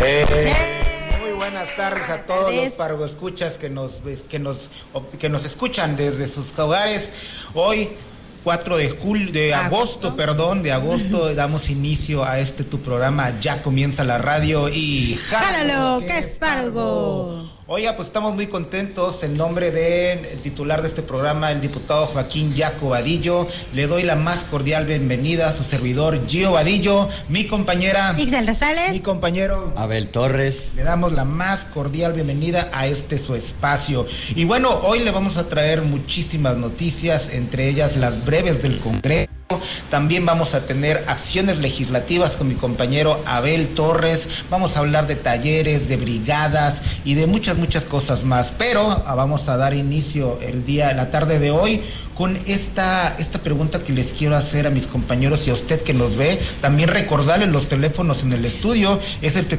Muy buenas tardes a todos los pargoescuchas que nos escuchan desde sus hogares. Hoy 4 de agosto, damos inicio a tu programa. Ya comienza la radio y ¡jálalo, que es Pargo! Oiga, pues estamos muy contentos. En nombre del titular de este programa, el diputado Joaquín Yaco Vadillo, le doy la más cordial bienvenida a su servidor Gio Vadillo, mi compañera Ixel Rosales, mi compañero Abel Torres. Le damos la más cordial bienvenida a su espacio. Y bueno, hoy le vamos a traer muchísimas noticias, entre ellas las breves del Congreso. También vamos a tener acciones legislativas con mi compañero Abel Torres. Vamos a hablar de talleres, de brigadas y de muchas cosas más. Pero vamos a dar inicio la tarde de hoy con esta pregunta que les quiero hacer a mis compañeros y a usted que nos ve. También recordarles los teléfonos en el estudio. Es el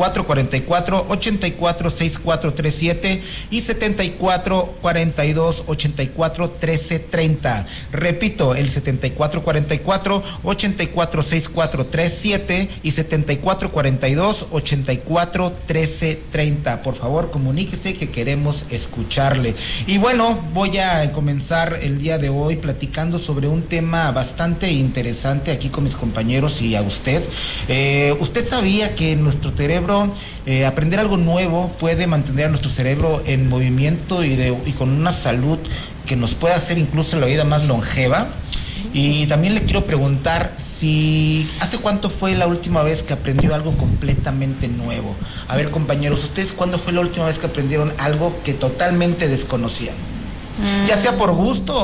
7444-846437 y 7442-841330. Repito, el 7444-846437 y 7442-841330. Por favor, comuníquese que queremos escucharle. Y bueno, voy a comenzar el día de hoy platicando sobre un tema bastante interesante aquí con mis compañeros y a usted. ¿Usted sabía que nuestro cerebro, aprender algo nuevo puede mantener a nuestro cerebro en movimiento y con una salud que nos puede hacer incluso la vida más longeva? Y también le quiero preguntar si ¿hace cuánto fue la última vez que aprendió algo completamente nuevo? A ver, compañeros, ¿ustedes cuándo fue la última vez que aprendieron algo que totalmente desconocían? Ya sea por gusto